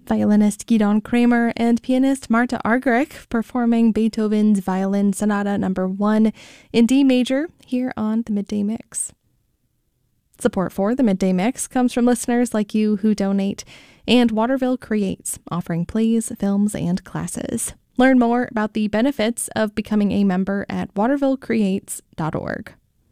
Violinist Gidon Kramer and pianist Marta Argerich performing Beethoven's Violin Sonata No. 1 in D major here on the Midday Mix. Support for the Midday Mix comes from listeners like you who donate, and Waterville Creates, offering plays, films, and classes. Learn more about the benefits of becoming a member at watervillecreates.org.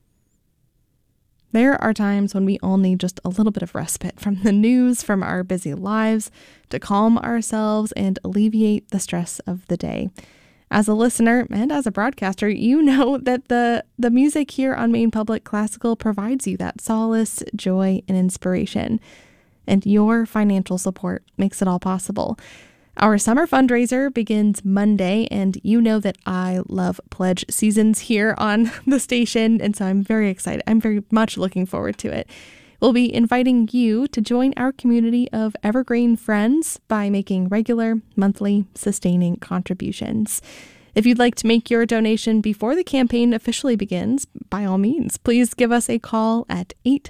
There are times when we all need just a little bit of respite from the news, from our busy lives, to calm ourselves and alleviate the stress of the day. As a listener and as a broadcaster, you know that the music here on Maine Public Classical provides you that solace, joy, and inspiration. And your financial support makes it all possible. Our summer fundraiser begins Monday, and you know that I love pledge seasons here on the station, and so I'm very excited. I'm very much looking forward to it. We'll be inviting you to join our community of evergreen friends by making regular, monthly, sustaining contributions. If you'd like to make your donation before the campaign officially begins, by all means, please give us a call at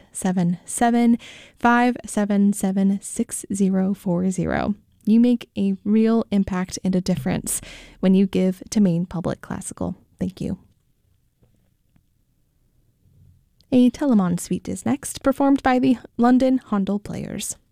877-577-6040. You make a real impact and a difference when you give to Maine Public Classical. Thank you. A Telemann suite is next, performed by the London Handel Players.